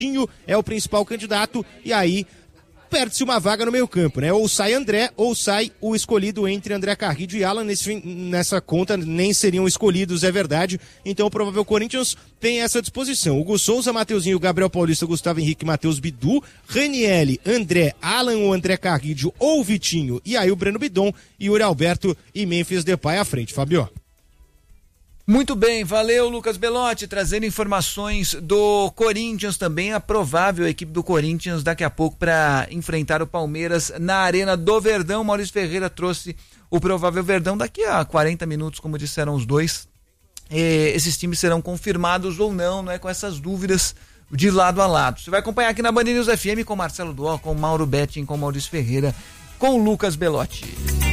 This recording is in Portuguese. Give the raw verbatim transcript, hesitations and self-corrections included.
Vitinho é o principal candidato, e aí perde-se uma vaga no meio campo, né? Ou sai André, ou sai o escolhido entre André Carrillo e Alan. Nesse, nessa conta nem seriam escolhidos, é verdade. Então o provável Corinthians tem essa disposição. Hugo Souza, Mateuzinho, Gabriel Paulista, Gustavo Henrique, Matheus Bidu, Ranielli, André, Alan ou André Carrillo ou Vitinho, e aí o Breno Bidon, Yuri Alberto e Memphis Depay à frente. Fabio. Muito bem, valeu Lucas Belotti, trazendo informações do Corinthians também, a provável equipe do Corinthians daqui a pouco para enfrentar o Palmeiras na Arena do Verdão. Maurício Ferreira trouxe o provável Verdão daqui a quarenta minutos, como disseram os dois. E esses times serão confirmados ou não, não é, com essas dúvidas de lado a lado. Você vai acompanhar aqui na Band News F M com Marcelo Duó, com Mauro Betting, com Maurício Ferreira, com Lucas Belotti.